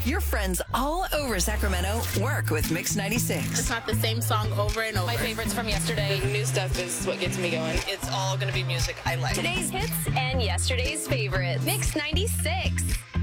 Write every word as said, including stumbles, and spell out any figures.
Your friends all over Sacramento work with Mix ninety-six. It's not the same song over and over. My favorites from yesterday. The new stuff is what gets me going. It's all going to be music I like. Today's hits and yesterday's favorites. Mix ninety-six.